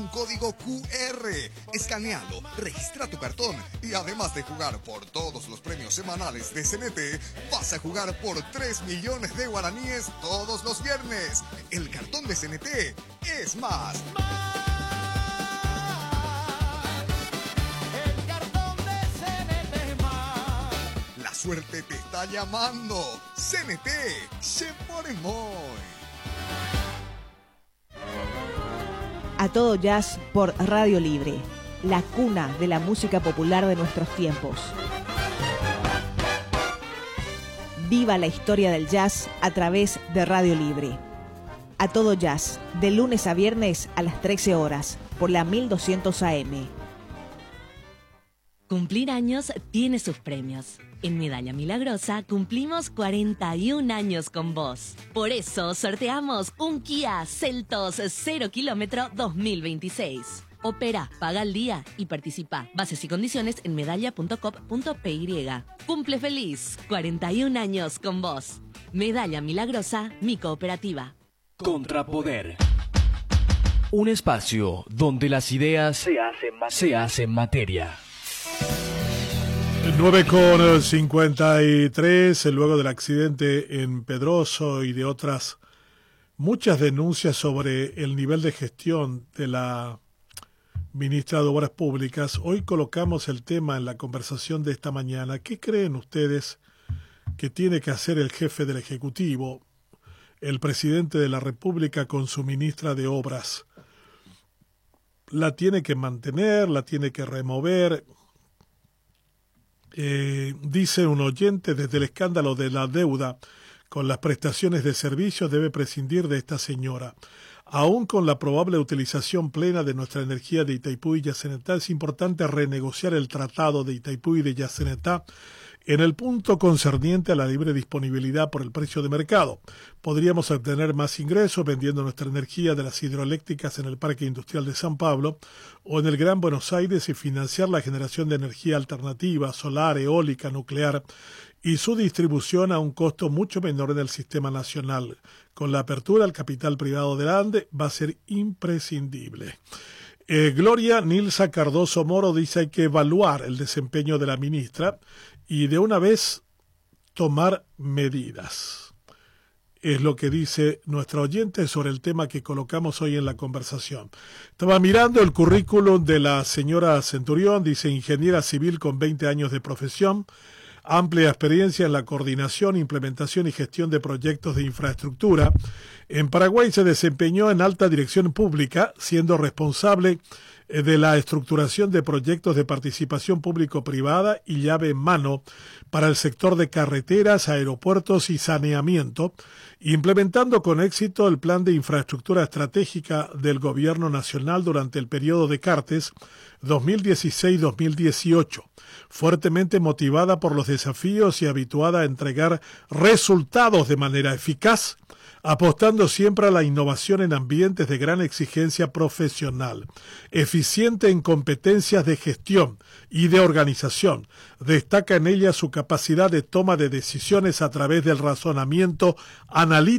Un código QR. Escanealo, registra tu cartón y además de jugar por todos los premios semanales de CNT, vas a jugar por 3 millones de guaraníes todos los viernes. El cartón de CNT es más. El cartón de CNT más. La suerte te está llamando. CNT se pone muy. A todo jazz por Radio Libre, la cuna de la música popular de nuestros tiempos. Viva la historia del jazz a través de Radio Libre. A todo jazz, de lunes a viernes a las 13 horas, por la 1200 AM. Cumplir años tiene sus premios. En Medalla Milagrosa cumplimos 41 años con vos. Por eso sorteamos un Kia Seltos 0 kilómetro 2026. Opera, paga al día y participa. Bases y condiciones en medalla.com.py. Cumple feliz, 41 años con vos. Medalla Milagrosa, mi cooperativa. Contrapoder. Un espacio donde las ideas se hacen materia. 9:53, luego del accidente en Pedroso y de otras muchas denuncias sobre el nivel de gestión de la ministra de Obras Públicas, hoy colocamos el tema en la conversación de esta mañana. ¿Qué creen ustedes que tiene que hacer el jefe del Ejecutivo, el presidente de la República con su ministra de Obras? ¿La tiene que mantener? ¿La tiene que remover? Dice un oyente, desde el escándalo de la deuda con las prestaciones de servicios debe prescindir de esta señora. Aún con la probable utilización plena de nuestra energía de Itaipú y Yacenetá, es importante renegociar el tratado de Itaipú y de Yacenetá en el punto concerniente a la libre disponibilidad por el precio de mercado. Podríamos obtener más ingresos vendiendo nuestra energía de las hidroeléctricas en el Parque Industrial de San Pablo o en el Gran Buenos Aires y financiar la generación de energía alternativa, solar, eólica, nuclear y su distribución a un costo mucho menor en el sistema nacional. Con la apertura al capital privado del ANDE va a ser imprescindible. Gloria Nilsa Cardoso Moro dice hay que evaluar el desempeño de la ministra y de una vez tomar medidas. Es lo que dice nuestra oyente sobre el tema que colocamos hoy en la conversación. Estaba mirando el currículum de la señora Centurión, dice ingeniera civil con 20 años de profesión, amplia experiencia en la coordinación, implementación y gestión de proyectos de infraestructura. En Paraguay se desempeñó en alta dirección pública, siendo responsable de la estructuración de proyectos de participación público-privada y llave en mano para el sector de carreteras, aeropuertos y saneamiento, implementando con éxito el Plan de Infraestructura Estratégica del Gobierno Nacional durante el periodo de Cartes 2016-2018, fuertemente motivada por los desafíos y habituada a entregar resultados de manera eficaz, apostando siempre a la innovación en ambientes de gran exigencia profesional, eficiente en competencias de gestión y de organización. Destaca en ella su capacidad de toma de decisiones a través del razonamiento analítico